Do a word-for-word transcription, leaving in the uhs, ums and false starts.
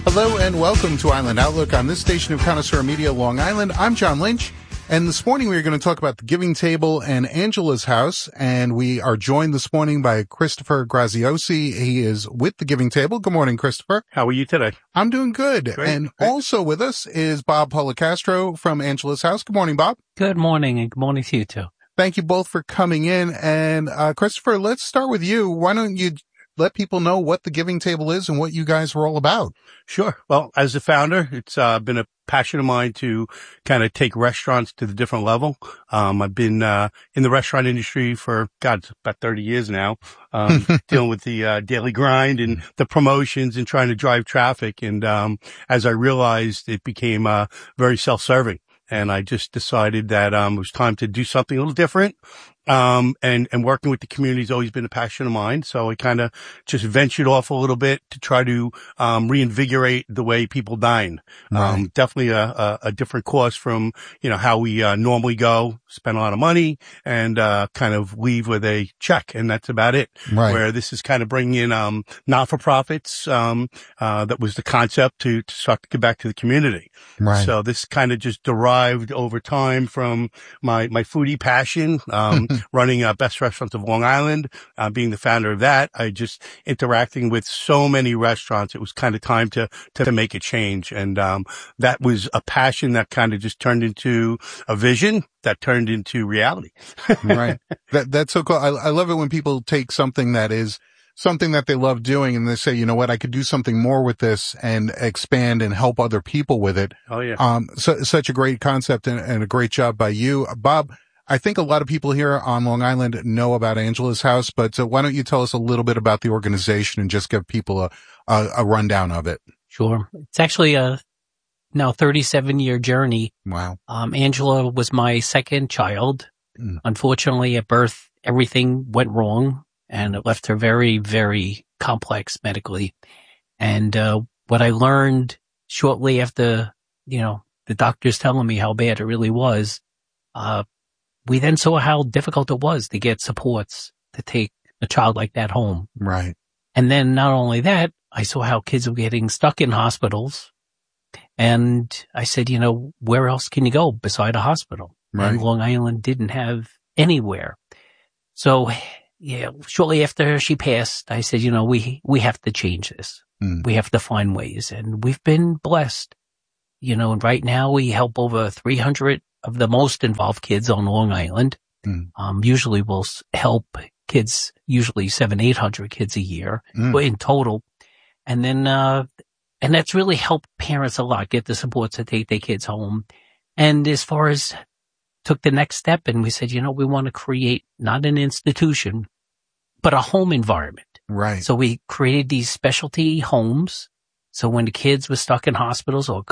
Hello and welcome to Island Outlook on this station of Connoisseur Media, Long Island. I'm John Lynch, and this morning we are going to talk about the Giving Table and Angela's House, and we are joined this morning by Christopher Graziosi. He is with the Giving Table. Good morning, Christopher. How are you today? I'm doing good. Great, and great. Also with us is Bob Policastro from Angela's House. Good morning, Bob. Good morning, and good morning to you too. Thank you both for coming in. And uh Christopher, let's start with you. Why don't you let people know what the Giving Table is and what you guys are all about? Sure. Well, as the founder, it's uh, been a passion of mine to kind of take restaurants to the different level. Um, I've been uh, in the restaurant industry for, God, it's about thirty years now, um, dealing with the uh, daily grind and the promotions and trying to drive traffic. And um, as I realized, it became uh, very self-serving. And I just decided that um, it was time to do something a little different. Um, and, and working with the community has always been a passion of mine. So I kind of just ventured off a little bit to try to, um, reinvigorate the way people dine. Right. Um, definitely a, a, a different course from, you know, how we, uh, normally go, spend a lot of money and, uh, kind of leave with a check. And that's about it. Right. Where this is kind of bringing in, um, not-for-profits, um, uh, that was the concept to, to start to give back to the community. Right. So this kind of just derived over time from my, my foodie passion, um, running uh, Best Restaurants of Long Island, uh, being the founder of that. I just interacting with so many restaurants. It was kind of time to, to make a change. And, um, that was a passion that kind of just turned into a vision that turned into reality. Right. That, that's so cool. I, I love it when people take something that is something that they love doing and they say, you know what, I could do something more with this and expand and help other people with it. Oh yeah. Um, so, such a great concept and, and a great job by you, Bob. I think a lot of people here on Long Island know about Angela's House, but uh, why don't you tell us a little bit about the organization and just give people a, a, a rundown of it? Sure. It's actually a now thirty-seven year journey. Wow. Um, Angela was my second child. Mm. Unfortunately, at birth, everything went wrong and it left her very, very complex medically. And, uh, what I learned shortly after, you know, the doctors telling me how bad it really was, uh, we then saw how difficult it was to get supports to take a child like that home. Right. And then not only that, I saw how kids were getting stuck in hospitals. And I said, you know, where else can you go beside a hospital? Right. And Long Island didn't have anywhere. So, yeah, shortly after she passed, I said, you know, we, we have to change this. Mm. We have to find ways. And we've been blessed. You know, and right now we help over three hundred of the most involved kids on Long Island. Mm. Um, usually we'll help kids, usually seven, eight hundred kids a year Mm. in total. And then, uh, and that's really helped parents a lot get the supports to take their kids home. And as far as took the next step and we said, you know, we want to create not an institution, but a home environment. Right. So we created these specialty homes. So when the kids were stuck in hospitals or